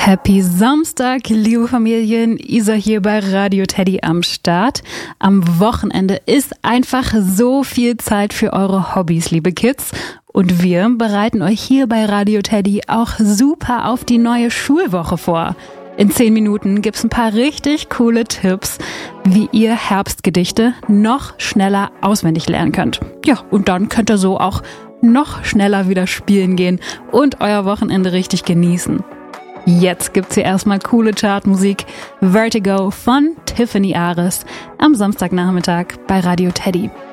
Happy Samstag, liebe Familien, Isa hier bei Radio Teddy am Start. Am Wochenende ist einfach so viel Zeit für eure Hobbys, liebe Kids. Und wir bereiten euch hier bei Radio Teddy auch super auf die neue Schulwoche vor. In 10 Minuten gibt's ein paar richtig coole Tipps, wie ihr Herbstgedichte noch schneller auswendig lernen könnt. Ja, und dann könnt ihr so auch noch schneller wieder spielen gehen und euer Wochenende richtig genießen. Jetzt gibt's hier erstmal coole Chartmusik. Vertigo von Tiffany Ares am Samstagnachmittag bei Radio Teddy.